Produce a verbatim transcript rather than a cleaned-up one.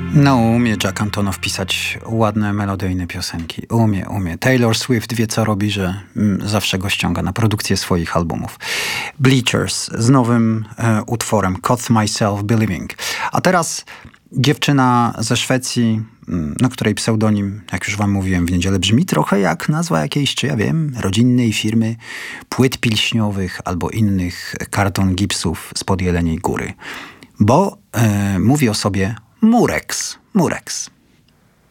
No, umie Jack Antonow pisać ładne, melodyjne piosenki. Umie, umie. Taylor Swift wie, co robi, że mm, zawsze go ściąga na produkcję swoich albumów. Bleachers z nowym e, utworem Caught Myself Believing. A teraz dziewczyna ze Szwecji, no, której pseudonim, jak już wam mówiłem w niedzielę, brzmi trochę jak nazwa jakiejś, czy ja wiem, rodzinnej firmy płyt pilśniowych albo innych karton gipsów spod Jeleniej Góry. Bo e, mówi o sobie Murex. Murex.